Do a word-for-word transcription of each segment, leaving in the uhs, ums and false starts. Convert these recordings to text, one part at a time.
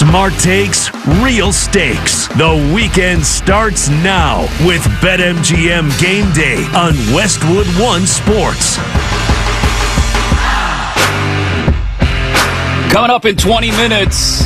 Smart takes, real stakes. The weekend starts now with BetMGM Game Day on Westwood One Sports. Coming up in twenty minutes,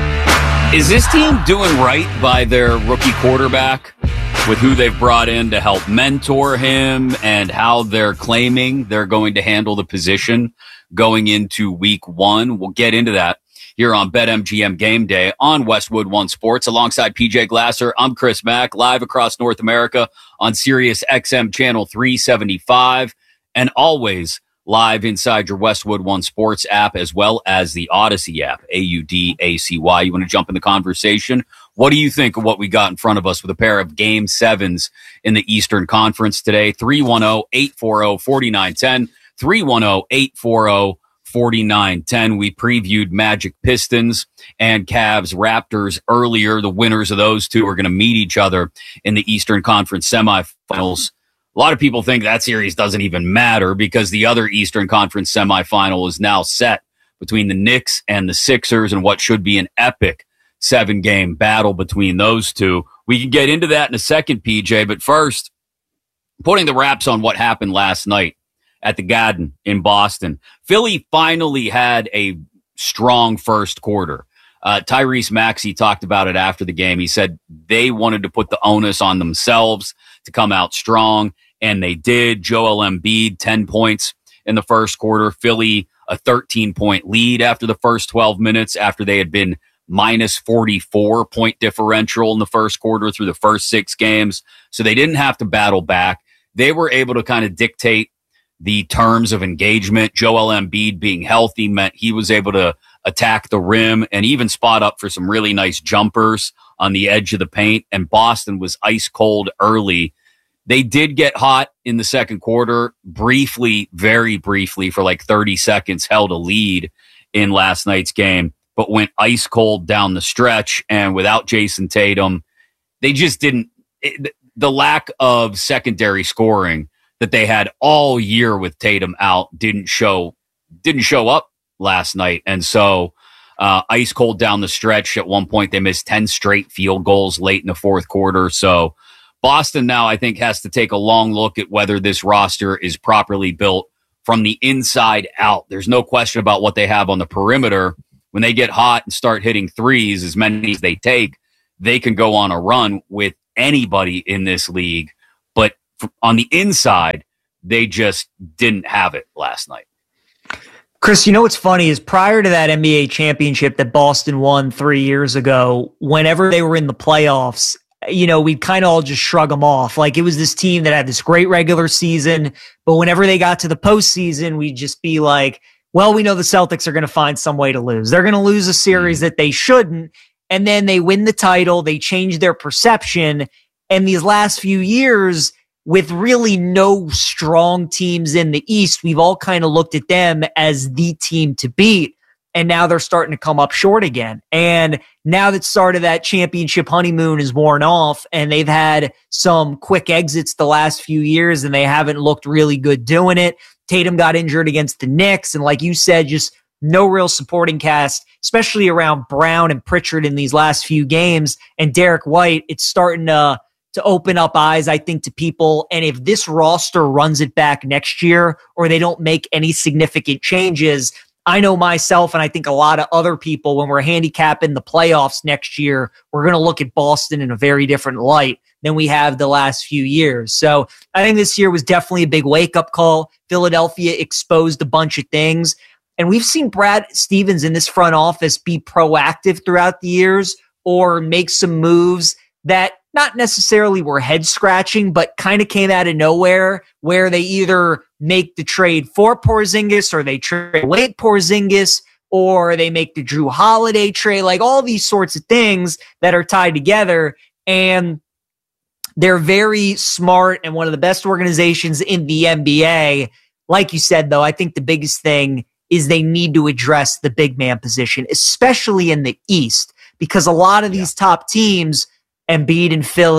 is this team doing right by their rookie quarterback with who they've brought in to help mentor him and how they're claiming they're going to handle the position going into week one? We'll get into that here on BetMGM Game Day on Westwood One Sports alongside P J Glasser. I'm Chris Mack, live across North America on Sirius X M channel three seventy-five, and always live inside your Westwood One Sports app as well as the Odyssey app, A U D A C Y. You want to jump in the conversation? What do you think of what we got in front of us with a pair of game sevens in the Eastern Conference today? three one zero, eight four zero, four nine one zero, three one zero, eight four zero, four nine one zero. We previewed Magic Pistons and Cavs Raptors earlier. The winners of those two are going to meet each other in the Eastern Conference semifinals. A lot of people think that series doesn't even matter because the other Eastern Conference semifinal is now set between the Knicks and the Sixers and what should be an epic seven-game battle between those two. We can get into that in a second, P J, but first, putting the wraps on what happened last night at the Garden in Boston. Philly finally had a strong first quarter. Uh, Tyrese Maxey talked about it after the game. He said they wanted to put the onus on themselves to come out strong, and they did. Joel Embiid, ten points in the first quarter. Philly, a thirteen-point lead after the first twelve minutes after they had been minus forty-four point differential in the first quarter through the first six games. So they didn't have to battle back. They were able to kind of dictate the terms of engagement. Joel Embiid being healthy meant he was able to attack the rim and even spot up for some really nice jumpers on the edge of the paint. And Boston was ice cold early. They did get hot in the second quarter, briefly, very briefly, for like thirty seconds, held a lead in last night's game, but went ice cold down the stretch. And without Jason Tatum, they just didn't, it, the lack of secondary scoring that they had all year with Tatum out didn't show, didn't show up last night. And so, uh, ice cold down the stretch. At one point, they missed ten straight field goals late in the fourth quarter. So Boston now, I think, has to take a long look at whether this roster is properly built from the inside out. There's no question about what they have on the perimeter. When they get hot and start hitting threes, as many as they take, they can go on a run with anybody in this league. But on the inside, they just didn't have it last night. Chris, you know what's funny is prior to that N B A championship that Boston won three years ago, whenever they were in the playoffs, you know, we'd kind of all just shrug them off. Like it was this team that had this great regular season, but whenever they got to the postseason, we'd just be like, well, we know the Celtics are going to find some way to lose. They're going to lose a series that they shouldn't. And then they win the title. They change their perception. And these last few years, with really no strong teams in the East, we've all kind of looked at them as the team to beat. And now they're starting to come up short again. And now that start of that championship honeymoon is worn off and they've had some quick exits the last few years and they haven't looked really good doing it. Tatum got injured against the Knicks. And like you said, just no real supporting cast, especially around Brown and Pritchard in these last few games. And Derek White, it's starting to, to open up eyes, I think, to people. And if this roster runs it back next year or they don't make any significant changes, I know myself, and I think a lot of other people, when we're handicapping the playoffs next year, we're going to look at Boston in a very different light than we have the last few years. So I think this year was definitely a big wake-up call. Philadelphia exposed a bunch of things. And we've seen Brad Stevens in this front office be proactive throughout the years or make some moves that not necessarily were head-scratching, but kind of came out of nowhere, where they either make the trade for Porzingis or they trade away Porzingis or they make the Drew Holiday trade, like all these sorts of things that are tied together. And they're very smart and one of the best organizations in the N B A. Like you said, though, I think the biggest thing is they need to address the big man position, especially in the East, because a lot of these yeah. top teams, Embiid in Philly,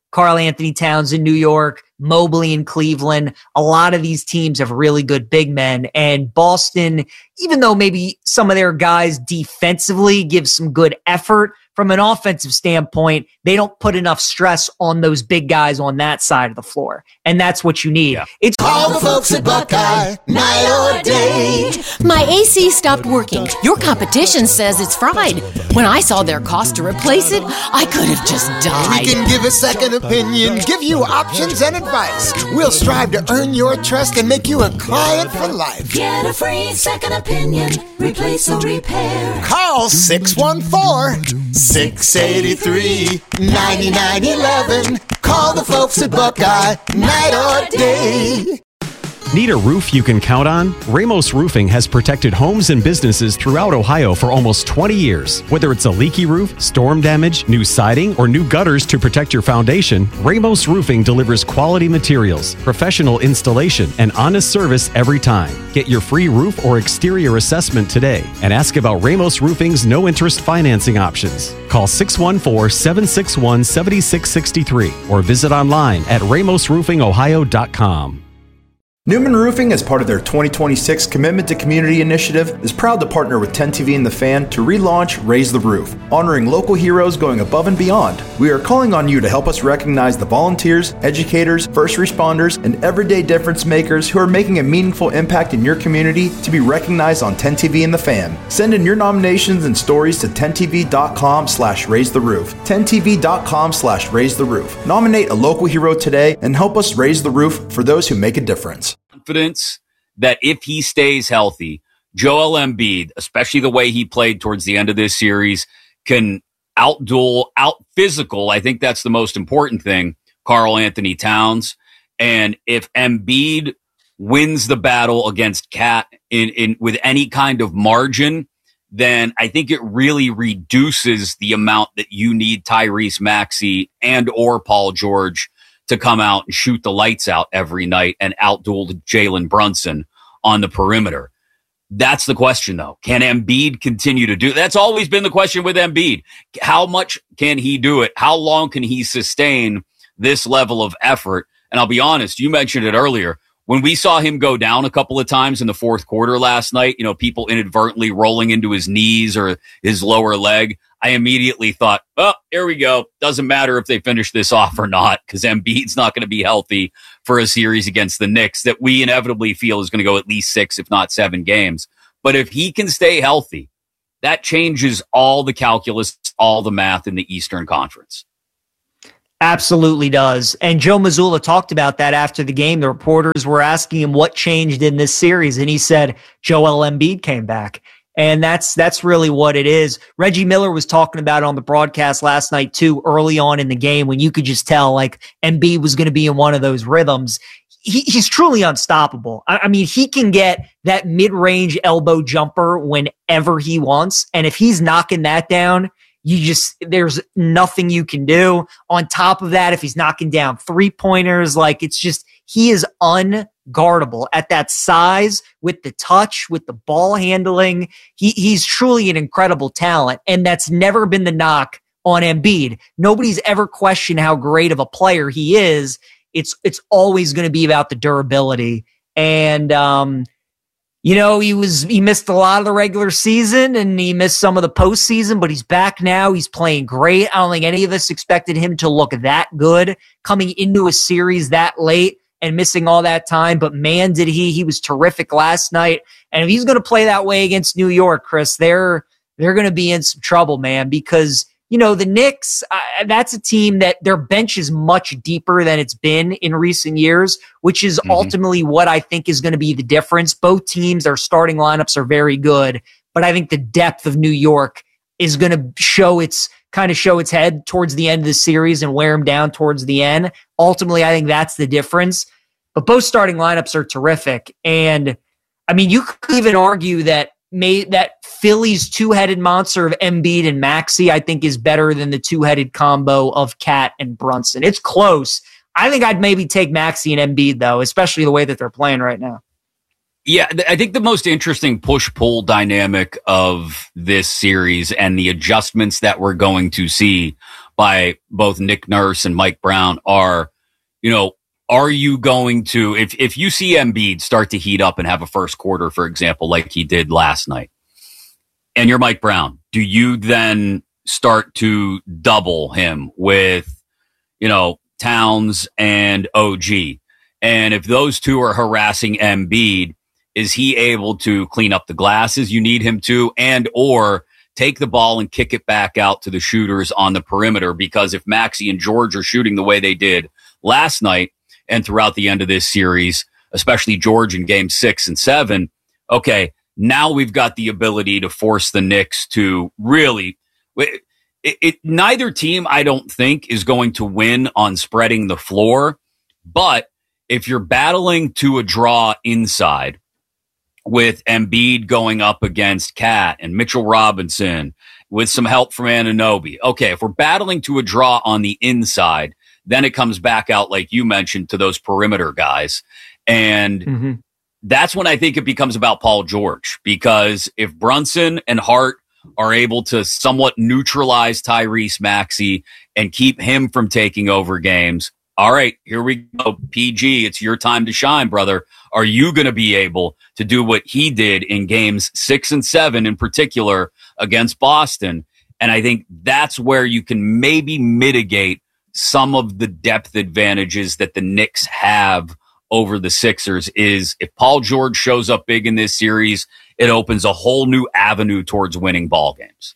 Karl Anthony Towns in New York, Mobley in Cleveland. A lot of these teams have really good big men. And Boston, even though maybe some of their guys defensively give some good effort, from an offensive standpoint, they don't put enough stress on those big guys on that side of the floor. And that's what you need. Yeah. It's all the folks at Buckeye, night or day. My A C stopped working. Your competition says it's fried. When I saw their cost to replace it, I could have just died. We can give a second opinion, give you options and advice. We'll strive to earn your trust and make you a client for life. Get a free second opinion, replace or repair. Call six one four, six eight three, nine nine one one. Call the folks at Buckeye, night or day. Need a roof you can count on? Ramos Roofing has protected homes and businesses throughout Ohio for almost twenty years. Whether it's a leaky roof, storm damage, new siding, or new gutters to protect your foundation, Ramos Roofing delivers quality materials, professional installation, and honest service every time. Get your free roof or exterior assessment today and ask about Ramos Roofing's no-interest financing options. Call six one four, seven six one, seven six six three or visit online at ramos roofing ohio dot com. Newman Roofing, as part of their twenty twenty-six Commitment to Community initiative, is proud to partner with ten T V and The Fan to relaunch Raise the Roof, honoring local heroes going above and beyond. We are calling on you to help us recognize the volunteers, educators, first responders, and everyday difference makers who are making a meaningful impact in your community to be recognized on ten T V and The Fan. Send in your nominations and stories to ten T V dot com slash raise the roof. ten T V dot com slash raise the roof. Nominate a local hero today and help us raise the roof for those who make a difference. Confidence that if he stays healthy, Joel Embiid, especially the way he played towards the end of this series, can outduel, out-physical, I think that's the most important thing, Karl Anthony Towns. And if Embiid wins the battle against Cat in, in with any kind of margin, then I think it really reduces the amount that you need Tyrese Maxey and or Paul George to come out and shoot the lights out every night and outduel Jalen Brunson on the perimeter. That's the question, though. Can Embiid continue to do? That's always been the question with Embiid. How much can he do it? How long can he sustain this level of effort? And I'll be honest, you mentioned it earlier. When we saw him go down a couple of times in the fourth quarter last night, you know, people inadvertently rolling into his knees or his lower leg, I immediately thought, oh, here we go. Doesn't matter if they finish this off or not, because Embiid's not going to be healthy for a series against the Knicks that we inevitably feel is going to go at least six, if not seven games. But if he can stay healthy, that changes all the calculus, all the math in the Eastern Conference. Absolutely does. And Joe Mazzulla talked about that after the game. The reporters were asking him what changed in this series, and he said Joel Embiid came back. And that's that's really what it is. Reggie Miller was talking about it on the broadcast last night, too, early on in the game, when you could just tell, like, Embiid was going to be in one of those rhythms. He, he's truly unstoppable. I, I mean, he can get that mid-range elbow jumper whenever he wants. And if he's knocking that down, you just, there's nothing you can do. On top of that, if he's knocking down three-pointers, like, it's just, he is unguardable at that size, with the touch, with the ball handling. He, he's truly an incredible talent, and that's never been the knock on Embiid. Nobody's ever questioned how great of a player he is. It's it's always going to be about the durability. And, um, you know, he was he missed a lot of the regular season, and he missed some of the postseason, but he's back now. He's playing great. I don't think any of us expected him to look that good coming into a series that late and missing all that time. But man, did he. He was terrific last night. And if he's going to play that way against New York, Chris, they're they're going to be in some trouble, man, because, you know, the Knicks, uh, that's a team that their bench is much deeper than it's been in recent years, which is mm-hmm. ultimately what I think is going to be the difference. Both teams, their starting lineups are very good, but I think the depth of New York is going to show its kind of show its head towards the end of the series and wear them down towards the end. Ultimately, I think that's the difference. But both starting lineups are terrific. And I mean, you could even argue that may, that Philly's two-headed monster of Embiid and Maxey, I think, is better than the two-headed combo of Cat and Brunson. It's close. I think I'd maybe take Maxey and Embiid, though, especially the way that they're playing right now. Yeah, I think the most interesting push-pull dynamic of this series and the adjustments that we're going to see by both Nick Nurse and Mike Brown are, you know, are you going to, if, if you see Embiid start to heat up and have a first quarter, for example, like he did last night, and you're Mike Brown, do you then start to double him with, you know, Towns and O G? And if those two are harassing Embiid, is he able to clean up the glasses you need him to, and or take the ball and kick it back out to the shooters on the perimeter? Because if Maxey and George are shooting the way they did last night and throughout the end of this series, especially George in game six and seven, okay, now we've got the ability to force the Knicks to really, it, it, neither team, I don't think, is going to win on spreading the floor. But if you're battling to a draw inside with Embiid going up against Cat and Mitchell Robinson with some help from Anunoby, okay, if we're battling to a draw on the inside, then it comes back out, like you mentioned, to those perimeter guys. And mm-hmm. that's when I think it becomes about Paul George, because if Brunson and Hart are able to somewhat neutralize Tyrese Maxey and keep him from taking over games, all right, here we go. P G, it's your time to shine, brother. Are you going to be able to do what he did in games six and seven in particular against Boston? And I think that's where you can maybe mitigate some of the depth advantages that the Knicks have over the Sixers. Is if Paul George shows up big in this series, it opens a whole new avenue towards winning ball games.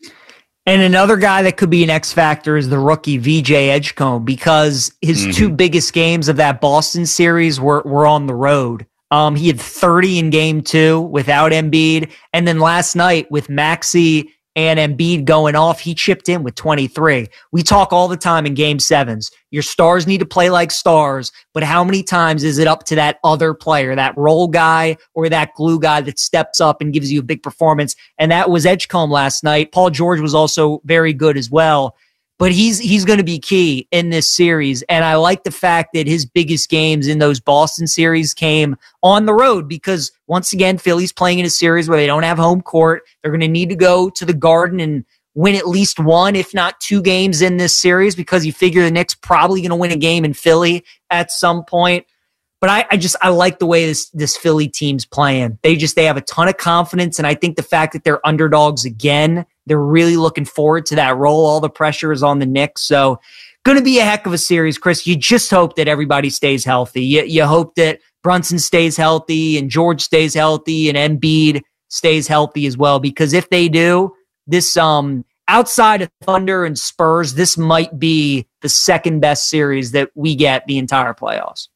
And another guy that could be an X factor is the rookie V J Edgecombe, because his mm-hmm. two biggest games of that Boston series were, were on the road. Um, he had thirty in game two without Embiid. And then last night with Maxey and Embiid going off, he chipped in with twenty-three. We talk all the time in game sevens. Your stars need to play like stars, but how many times is it up to that other player, that role guy or that glue guy that steps up and gives you a big performance? And that was Edgecombe last night. Paul George was also very good as well. But he's he's going to be key in this series. And I like the fact that his biggest games in those Boston series came on the road, because, once again, Philly's playing in a series where they don't have home court. They're going to need to go to the Garden and win at least one, if not two games in this series, because you figure the Knicks probably going to win a game in Philly at some point. But I, I just I like the way this this Philly team's playing. They just they have a ton of confidence, and I think the fact that they're underdogs again, they're really looking forward to that role. All the pressure is on the Knicks, so going to be a heck of a series, Chris. You just hope that everybody stays healthy. You, you hope that Brunson stays healthy and George stays healthy and Embiid stays healthy as well, because if they do, this um outside of Thunder and Spurs, this might be the second best series that we get the entire playoffs.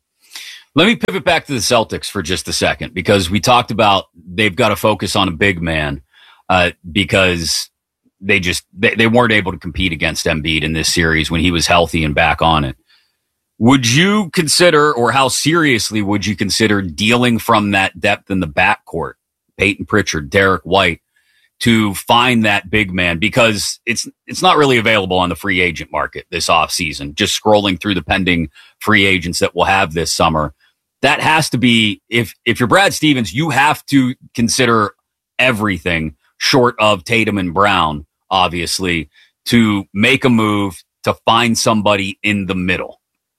Let me pivot back to the Celtics for just a second, because we talked about they've got to focus on a big man uh, because they just they, they weren't able to compete against Embiid in this series when he was healthy and back on it. Would you consider, or how seriously would you consider dealing from that depth in the backcourt, Peyton Pritchard, Derek White, to find that big man? Because it's it's not really available on the free agent market this offseason. Just scrolling through the pending free agents that we'll have this summer, that has to be, if if you're Brad Stevens, you have to consider everything short of Tatum and Brown, obviously, to make a move to find somebody in the middle.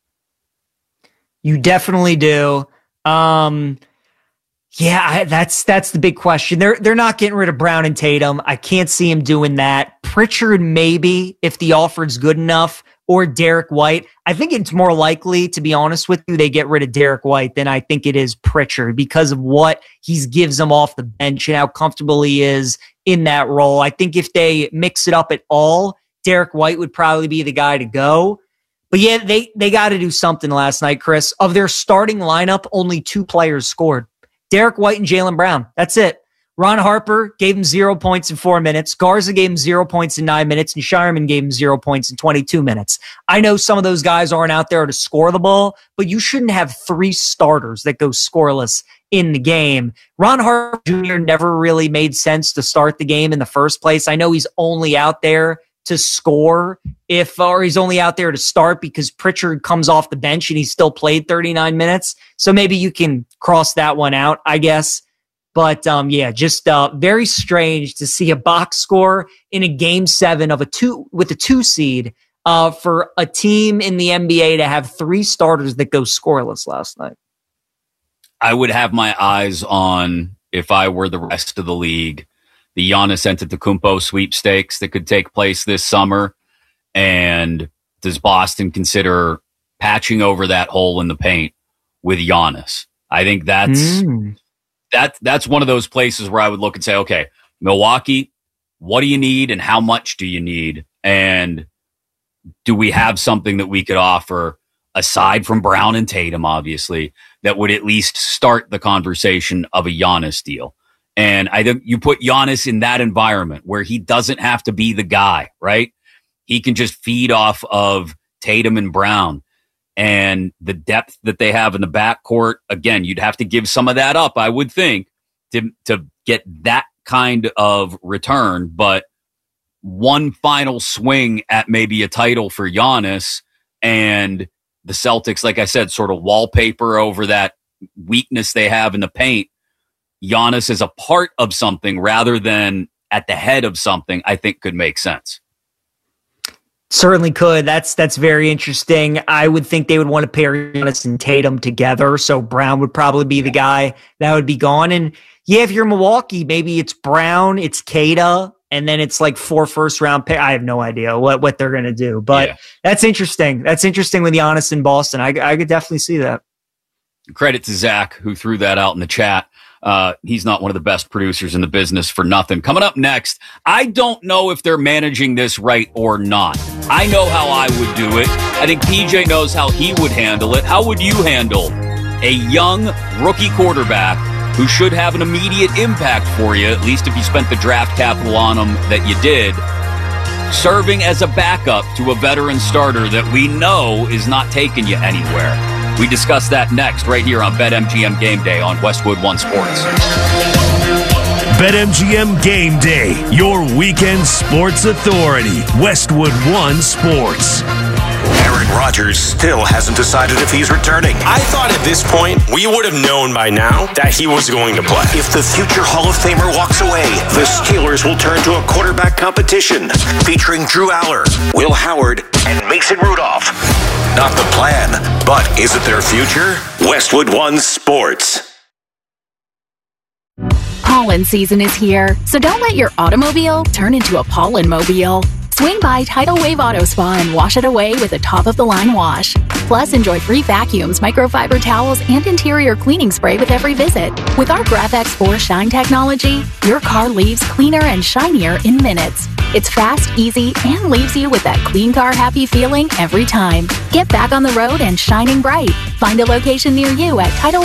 You definitely do. Um, yeah, I, that's that's the big question. They're they're not getting rid of Brown and Tatum. I can't see him doing that. Pritchard, maybe, if the offer's good enough, or Derek White. I think it's more likely, to be honest with you, they get rid of Derek White than I think it is Pritchard, because of what he gives them off the bench and how comfortable he is in that role. I think if they mix it up at all, Derek White would probably be the guy to go. But yeah, they, they got to do something last night, Chris. Of their starting lineup, only two players scored. Derek White and Jaylen Brown. That's it. Ron Harper gave him zero points in four minutes. Garza gave him zero points in nine minutes. And Shireman gave him zero points in twenty-two minutes. I know some of those guys aren't out there to score the ball, but you shouldn't have three starters that go scoreless in the game. Ron Harper Junior never really made sense to start the game in the first place. I know he's only out there to score, if or he's only out there to start because Pritchard comes off the bench and he still played thirty-nine minutes. So maybe you can cross that one out, I guess. But um, yeah, just uh, very strange to see a box score in a game seven of a two with a two seed uh, for a team in the N B A to have three starters that go scoreless last night. I would have my eyes on, if I were the rest of the league, the Giannis Antetokounmpo sweepstakes that could take place this summer. And does Boston consider patching over that hole in the paint with Giannis? I think that's mm. that that's one of those places where I would look and say, okay, Milwaukee, what do you need and how much do you need? And do we have something that we could offer aside from Brown and Tatum, obviously, that would at least start the conversation of a Giannis deal? And I think you put Giannis in that environment where he doesn't have to be the guy, right? He can just feed off of Tatum and Brown and the depth that they have in the backcourt. Again, you'd have to give some of that up, I would think, to, to get that kind of return. But one final swing at maybe a title for Giannis, and the Celtics, like I said, sort of wallpaper over that weakness they have in the paint. Giannis is a part of something rather than at the head of something, I think could make sense. Certainly could. That's that's very interesting. I would think they would want to pair Giannis and Tatum together. So Brown would probably be the guy that would be gone. And yeah, if you're Milwaukee, maybe it's Brown, it's Kata, and then it's like four first round pick. I have no idea what, what they're going to do, but yeah. that's interesting. That's interesting with Giannis in Boston. I, I could definitely see that. Credit to Zach, who threw that out in the chat. Uh, he's not one of the best producers in the business for nothing. Coming up next, I don't know if they're managing this right or not. I know how I would do it. I think P J knows how he would handle it. How would you handle a young rookie quarterback who should have an immediate impact for you, at least if you spent the draft capital on him that you did, serving as a backup to a veteran starter that we know is not taking you anywhere? We discuss that next right here on BetMGM Game Day on Westwood One Sports. BetMGM Game Day, your weekend sports authority. Westwood One Sports. Aaron Rodgers still hasn't decided if he's returning. I thought at this point we would have known by now that he was going to play. If the future Hall of Famer walks away, the Steelers will turn to a quarterback competition featuring Drew Aller, Will Howard, and Mason Rudolph. Not the plan, but is it their future? Westwood One Sports. Pollen season is here, so don't let your automobile turn into a pollen-mobile. Swing by Tidal Wave Auto Spa and wash it away with a top-of-the-line wash. Plus, enjoy free vacuums, microfiber towels, and interior cleaning spray with every visit. With our GraphX four Shine technology, your car leaves cleaner and shinier in minutes. It's fast, easy, and leaves you with that clean car happy feeling every time. Get back on the road and shining bright. Find a location near you at Tidal